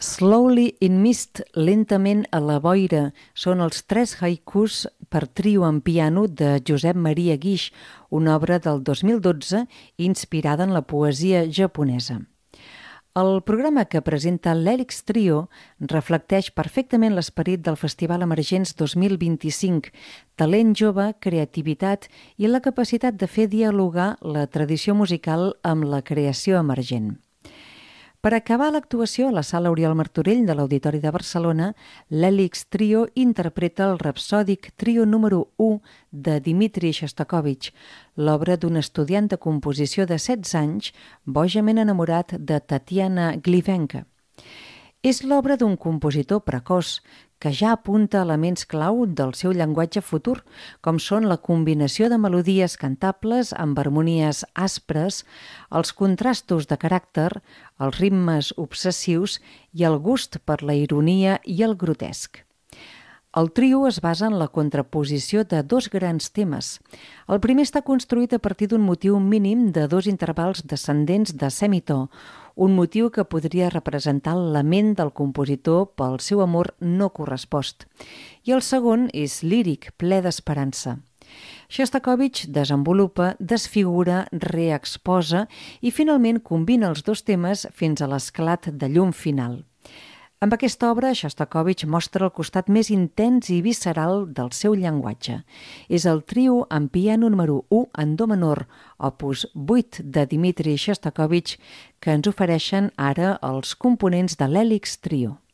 Slowly in Mist, lentament a la boira, són els 3 haikus per trio en piano de Josep Maria Guix, una obra del 2012 inspirada en la poesia japonesa. El programa que presenta l'Hèlix Trio reflecteix perfectament l'esperit del Festival Emergents 2025, talent jove, creativitat i la capacitat de fer dialogar la tradició musical amb la creació emergent. Per acabar l'actuació a la Sala Oriol Martorell de l'Auditori de Barcelona, l'Hèlix Trio interpreta el rapsòdic trio número 1 de Dmitri Shostakovich, l'obra d'un estudiant de composició de 16 anys bojament enamorat de Tatiana Glivenka. És l'obra d'un compositor precoç que ja apunta elements clau del seu llenguatge futur, com són la combinació de melodies cantables amb harmonies aspres, els contrastos de caràcter, els ritmes obsessius i el gust per la ironia i el grotesc. El trio es basa en la contraposició de 2 grans temes. El primer està construït a partir d'un motiu mínim de 2 intervals descendents de semitò, un motiu que podria representar el lament del compositor pel seu amor no correspost. I el segon és líric, ple d'esperança. Shostakovich desenvolupa, desfigura, reexposa i finalment combina els 2 temes fins a l'esclat de llum final. Amb aquesta obra, Shostakovich mostra el costat més intens i visceral del seu llenguatge. És el trio en piano número 1 en do menor, opus 8 de Dmitri Shostakovich, que ens ofereixen ara els components de l'Hèlix Trio.